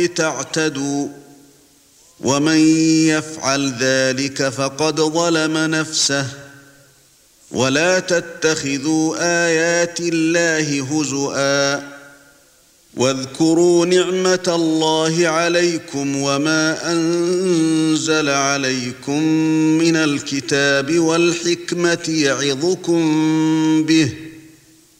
تعتدوا ومن يفعل ذلك فقد ظلم نفسه ولا تتخذوا آيات الله هزؤا واذكروا نعمة الله عليكم وما أنزل عليكم من الكتاب والحكمة يعظكم به